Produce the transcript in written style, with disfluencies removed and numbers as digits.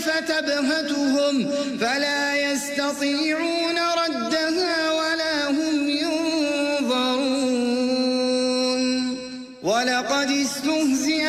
فتبهتهم فلا يستطيعون ردها ولا هم ينظرون ولقد استهزئ